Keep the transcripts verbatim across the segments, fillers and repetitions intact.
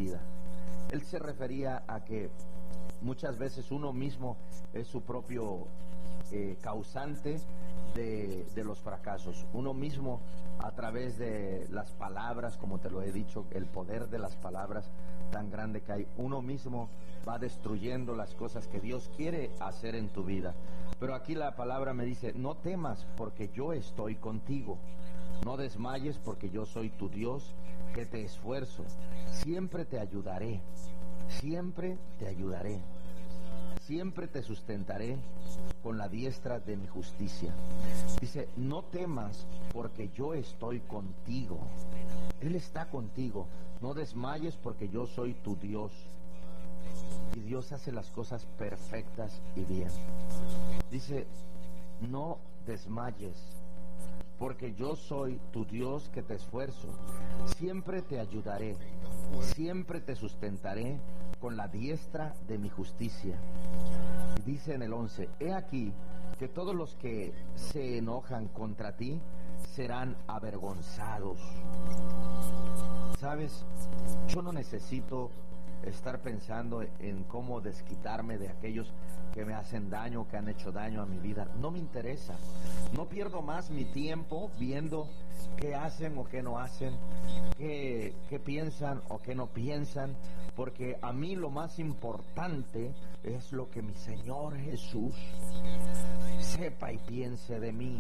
vida. Él se refería a que muchas veces uno mismo es su propio eh, causante de, de los fracasos. Uno mismo, a través de las palabras, como te lo he dicho, el poder de las palabras tan grande que hay, uno mismo va destruyendo las cosas que Dios quiere hacer en tu vida. Pero aquí la palabra me dice: no temas, porque yo estoy contigo. No desmayes, porque yo soy tu Dios, que te esfuerzo. Siempre te ayudaré. Siempre te ayudaré. Siempre te sustentaré con la diestra de mi justicia. Dice: no temas, porque yo estoy contigo. Él está contigo. No desmayes, porque yo soy tu Dios. Y Dios hace las cosas perfectas y bien. Dice: no desmayes, porque yo soy tu Dios, que te esfuerzo. Siempre te ayudaré. Siempre te sustentaré con la diestra de mi justicia. Y dice en el once: he aquí que todos los que se enojan contra ti serán avergonzados. ¿Sabes? Yo no necesito estar pensando en cómo desquitarme de aquellos que me hacen daño, que han hecho daño a mi vida. No me interesa. No pierdo más mi tiempo viendo qué hacen o qué no hacen, qué, qué piensan o qué no piensan, porque a mí lo más importante es lo que mi Señor Jesús sepa y piense de mí,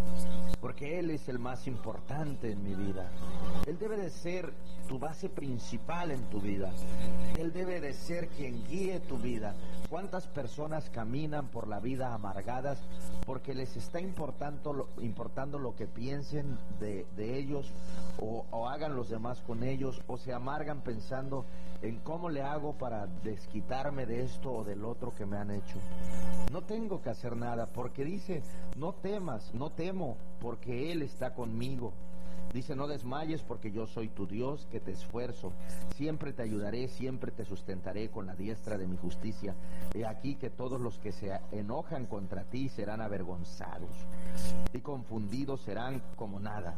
porque Él es el más importante en mi vida. Él debe de ser tu base principal en tu vida. Él debe de ser quien guíe tu vida. ¿Cuántas personas caminan por la vida amargadas porque les está importando lo, importando lo que piensen de, de ellos o, o hagan los demás con ellos, o se amargan pensando en cómo le hago para desquitarme de esto o del otro que me han hecho? No tengo que hacer nada, porque dice: no temas, no temo, porque Él está conmigo. Dice: no desmayes, porque yo soy tu Dios, que te esfuerzo. Siempre te ayudaré, siempre te sustentaré con la diestra de mi justicia. He aquí que todos los que se enojan contra ti serán avergonzados, y confundidos serán como nada.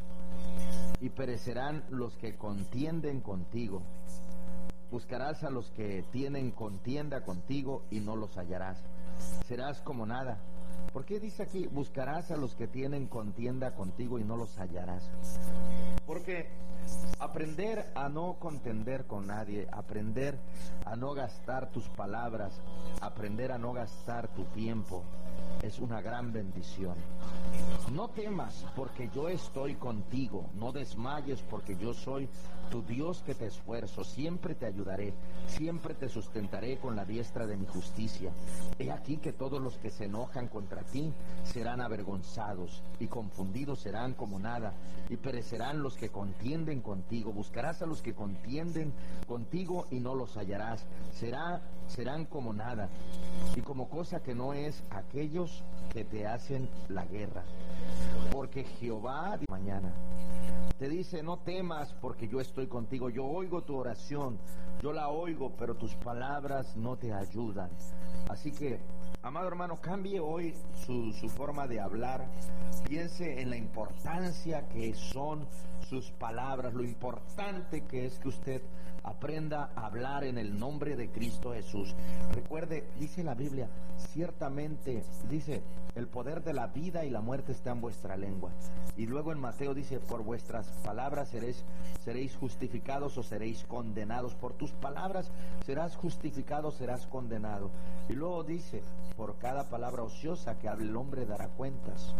Y perecerán los que contienden contigo. Buscarás a los que tienen contienda contigo y no los hallarás. Serás como nada. ¿Por qué dice aquí: buscarás a los que tienen contienda contigo y no los hallarás? Porque aprender a no contender con nadie, aprender a no gastar tus palabras, aprender a no gastar tu tiempo, es una gran bendición. No temas, porque yo estoy contigo. No desmayes, porque yo soy tu Dios, que te esfuerzo. Siempre te ayudaré, siempre te sustentaré con la diestra de mi justicia. He aquí que todos los que se enojan contra ti serán avergonzados, y confundidos serán como nada, y perecerán los que contienden contigo. Buscarás a los que contienden contigo y no los hallarás. Será, serán como nada, y como cosa que no es aquellos que te hacen la guerra. Porque Jehová mañana te dice: no temas, porque yo estoy contigo. Yo oigo tu oración, yo la oigo, pero tus palabras no te ayudan. Así que, amado hermano, cambie hoy su, su forma de hablar. Piense en la importancia que son sus palabras, lo importante que es que usted aprenda a hablar en el nombre de Cristo Jesús. Recuerde, dice la Biblia, ciertamente, dice: el poder de la vida y la muerte está en vuestra lengua. Y luego en Mateo dice: por vuestras palabras seréis, seréis justificados o seréis condenados. Por tus palabras serás justificado, serás condenado. Y luego dice: por cada palabra ociosa que hable el hombre dará cuentas.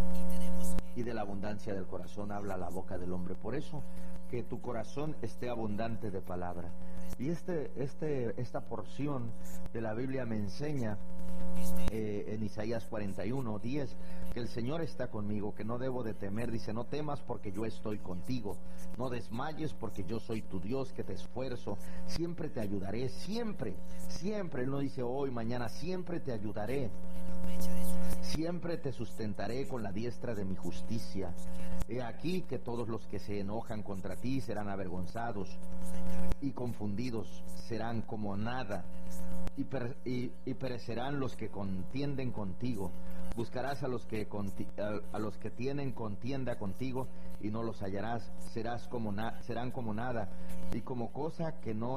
Y de la abundancia del corazón habla la boca del hombre. Por eso, que tu corazón esté abundante de palabra. Y este, este, esta porción de la Biblia me enseña eh, en Isaías cuarenta y uno, diez, que el Señor está conmigo, que no debo de temer. Dice: no temas, porque yo estoy contigo. No desmayes, porque yo soy tu Dios, que te esfuerzo. Siempre te ayudaré, siempre, siempre. Él no dice hoy, mañana, siempre te ayudaré. Siempre te sustentaré con la diestra de mi justicia. He aquí que todos los que se enojan contra ti serán avergonzados, y confundidos serán como nada, y, per, y, y perecerán los que contienden contigo. Buscarás a los que conti, a, a los que tienen contienda contigo y no los hallarás. Serás como na, serán como nada, y como cosa que no